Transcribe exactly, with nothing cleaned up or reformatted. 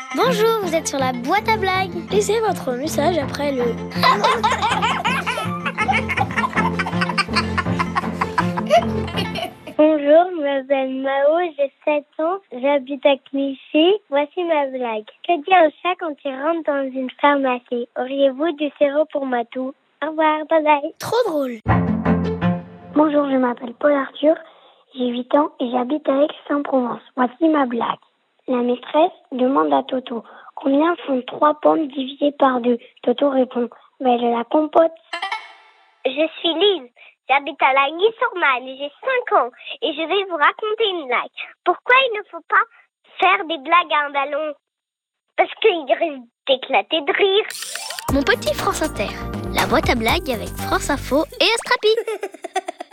Bonjour, vous êtes sur la boîte à blagues. Laissez votre message après le... Bonjour, je m'appelle Mao, j'ai sept ans, j'habite à Clichy. Voici ma blague. Que dit un chat quand il rentre dans une pharmacie? Auriez-vous du sirop pour ma toux? Au revoir, bye bye. Trop drôle. Bonjour, je m'appelle Paul Arthur, j'ai huit ans et j'habite à Aix-en-Provence. Voici ma blague. La maîtresse demande à Toto combien font trois pommes divisées par deux. Toto répond, mais de la compote. Je suis Lise, j'habite à Lagny-sur-Marne, j'ai cinq ans et je vais vous raconter une blague. Pourquoi il ne faut pas faire des blagues à un ballon? Parce qu'il risque d'éclater de rire. Mon petit France Inter, la boîte à blagues avec France Info et Astrapi.